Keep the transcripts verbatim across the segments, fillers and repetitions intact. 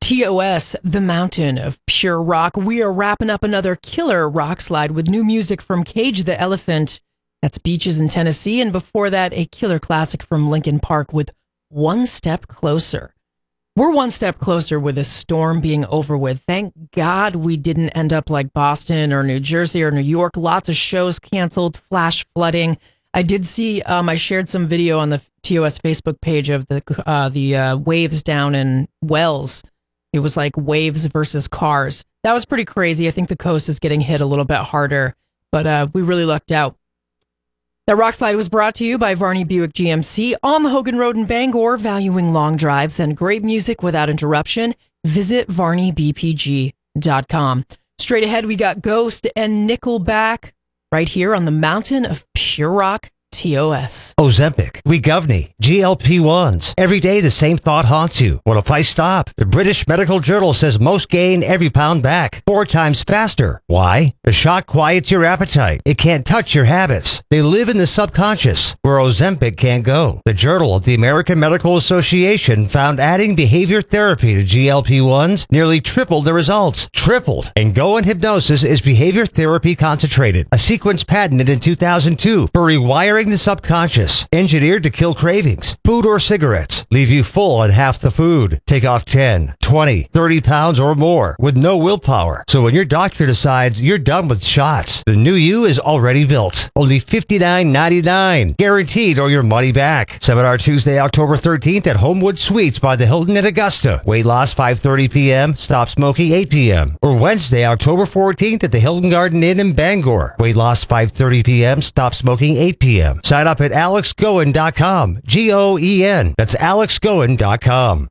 T O S, the mountain of pure rock. We are wrapping up another killer rock slide with new music from Cage the Elephant. That's Beaches in Tennessee. And before that, a killer classic from Linkin Park with One Step Closer. We're one step closer with this storm being over with. Thank God we didn't end up like Boston or New Jersey or New York. Lots of shows canceled, flash flooding. I did see, um, I shared some video on the T O S Facebook page of the uh, the uh, waves down in Wells. It was like waves versus cars. That was pretty crazy. I think the coast is getting hit a little bit harder, but uh, we really lucked out. That rock slide was brought to you by Varney Buick G M C on the Hogan Road in Bangor, valuing long drives and great music without interruption. Visit varney b p g dot com. Straight ahead, we got Ghost and Nickelback right here on the mountain of pure rock. T O S. Ozempic, Wegovny, G L P ones. Every day the same thought haunts you. What if I stop? The British Medical Journal says most gain every pound back, four times faster. Why? The shot quiets your appetite. It can't touch your habits. They live in the subconscious, where Ozempic can't go. The Journal of the American Medical Association found adding behavior therapy to G L P ones nearly tripled the results. Tripled. And Go and Hypnosis is behavior therapy concentrated, a sequence patented in two thousand two for rewiring the subconscious, engineered to kill cravings. Food or cigarettes leave you full on half the food. Take off ten, twenty, thirty pounds or more with no willpower. So when your doctor decides you're done with shots, the new you is already built. Only fifty-nine ninety-nine, guaranteed or your money back. Seminar Tuesday, October thirteenth at Homewood Suites by the Hilton at Augusta. Weight loss five thirty p.m., stop smoking eight p.m. Or Wednesday, October fourteenth at the Hilton Garden Inn in Bangor. Weight loss five thirty p.m., stop smoking eight p.m. Sign up at alex goen dot com. G O E N. That's alex goen dot com.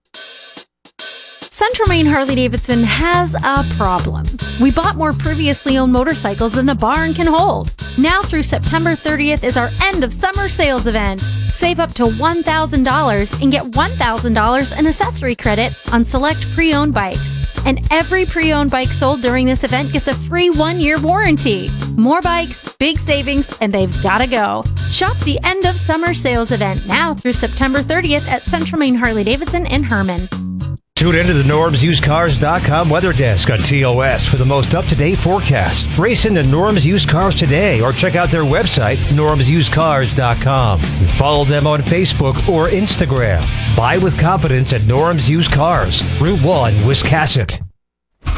Central Maine Harley-Davidson has a problem. We bought more previously owned motorcycles than the barn can hold. Now through September thirtieth is our end of summer sales event. Save up to one thousand dollars and get one thousand dollars in accessory credit on select pre-owned bikes. And every pre-owned bike sold during this event gets a free one-year warranty. More bikes, big savings, and they've got to go. Shop the end of summer sales event now through September thirtieth at Central Maine Harley-Davidson in Herman. Tune into the norms used cars dot com weather desk on T O S for the most up-to-date forecast. Race into Norms Used Cars today or check out their website, norms used cars dot com. And follow them on Facebook or Instagram. Buy with confidence at Norms Used Cars, Route one, Wiscasset.